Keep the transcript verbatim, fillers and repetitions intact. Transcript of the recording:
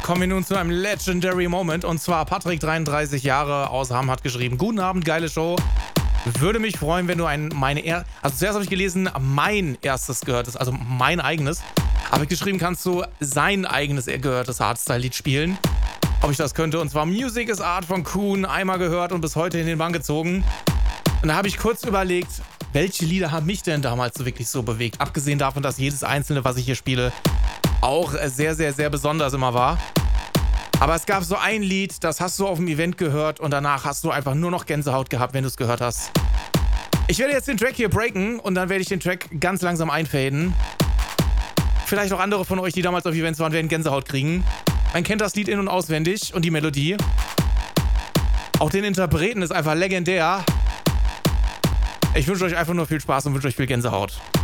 Kommen wir nun zu einem Legendary Moment. Und zwar Patrick, dreiunddreißig Jahre aus Hamm, hat geschrieben: Guten Abend, geile Show. Würde mich freuen, wenn du ein, meine er also zuerst habe ich gelesen, mein erstes gehörtes, also mein eigenes. Habe ich geschrieben, kannst du sein eigenes gehörtes Hardstyle-Lied spielen? Ob ich das könnte. Und zwar Music is Art von Kuhn, einmal gehört und bis heute in den Bann gezogen. Und da habe ich kurz überlegt, welche Lieder haben mich denn damals so wirklich so bewegt? Abgesehen davon, dass jedes einzelne, was ich hier spiele, auch sehr, sehr, sehr besonders immer war. Aber es gab so ein Lied, das hast du auf dem Event gehört und danach hast du einfach nur noch Gänsehaut gehabt, wenn du es gehört hast. Ich werde jetzt den Track hier breaken und dann werde ich den Track ganz langsam einfaden. Vielleicht auch andere von euch, die damals auf Events waren, werden Gänsehaut kriegen. Man kennt das Lied in- und auswendig und die Melodie. Auch den Interpreten ist einfach legendär. Ich wünsche euch einfach nur viel Spaß und wünsche euch viel Gänsehaut.